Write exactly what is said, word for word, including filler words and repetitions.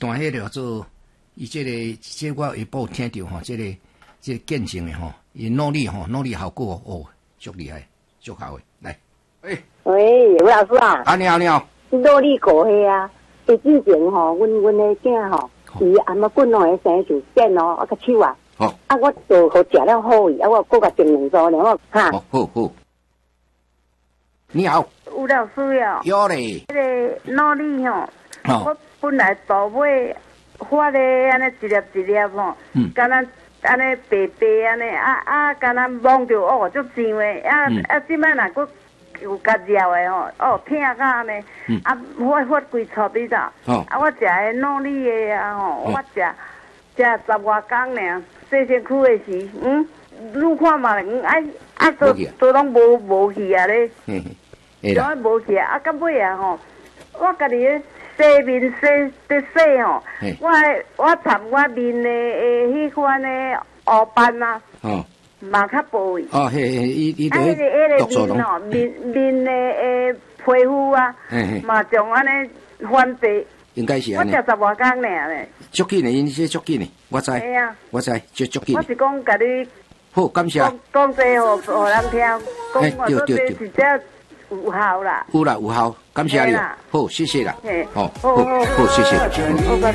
段迄个做，伊这个这个、我下晡听到吼，这个这个见证的吼，伊努力吼，努力效果哦，足厉害，足好诶，来，喂、欸， 喂，魏老师啊， 啊你好你好， 努力过去啊，诶，之前吼，阮阮的囝吼，伊阿妈滚两个生就见咯，啊个手啊， 好， 啊我就互食了好伊，啊我搁甲订两组了，我哈， 好好好，你好， 有老师哦， 有嘞， 迄个努力吼， 哦我本来豆买发咧安尼一粒一粒吼， 嗯敢若安尼白白安尼，啊啊，敢若摸着哦，足痒诶，啊、 嗯、 啊，即摆若佫有甲热诶吼，哦，疼甲安尼， 嗯、 啊，发发规撮你知？ 哦， 啊，我食诶努力诶啊吼，我食食十外工尔，洗身躯诶时，嗯，愈看嘛，嗯，啊啊，都都拢无无去啊咧。 嘿嘿， 我无去啊！啊，到尾啊吼，我家己咧洗面洗咧洗吼，我我擦我面的诶迄款的黑斑啊， 哦， 嘛较薄去。 哦，嘿嘿，伊伊啊，迄个迄个面哦，面面的诶皮肤啊，嘛从安尼翻白。 应该是安尼。 我食十外工尔咧。 足紧的，因这足紧的，我知。 系啊。 我知，足足紧。 我是讲甲你。 好，感谢。 讲讲这互互人听，讲我说这是这。有效啦， 有啦有效，感谢你，好，谢谢啦， 好， 好，好，谢谢。